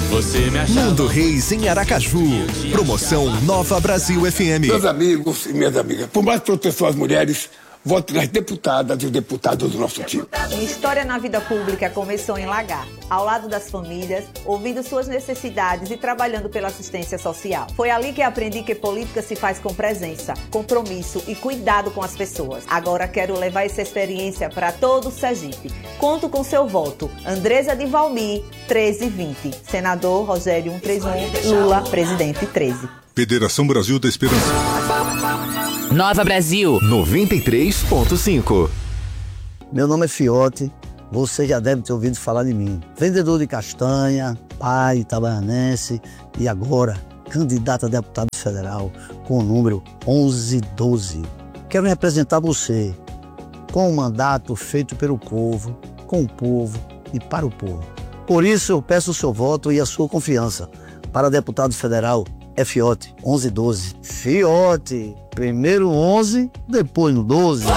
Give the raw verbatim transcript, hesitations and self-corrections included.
Você me achava... Nando Reis em Aracaju. Promoção Nova Brasil F M. Meus amigos e minhas amigas, por mais proteção às mulheres, vote nas deputadas e os deputados do nosso time. Minha história na vida pública começou em Lagar, ao lado das famílias, ouvindo suas necessidades e trabalhando pela assistência social. Foi ali que aprendi que política se faz com presença, compromisso e cuidado com as pessoas. Agora quero levar essa experiência para todo o Sergipe. Conto com seu voto. Andresa de Valmir, treze vinte. Senador Rogério cento e trinta e um, Lula, presidente, treze. Federação Brasil da Esperança. Nova Brasil noventa e três ponto cinco. Meu nome é Fiote, você já deve ter ouvido falar de mim. Vendedor de castanha, pai itabaianense e agora candidato a deputado federal com o número onze doze. Quero representar você com um mandato feito pelo povo, com o povo e para o povo. Por isso eu peço o seu voto e a sua confiança para deputado federal. É Fiote, onze doze. Fiote, primeiro onze, depois no doze.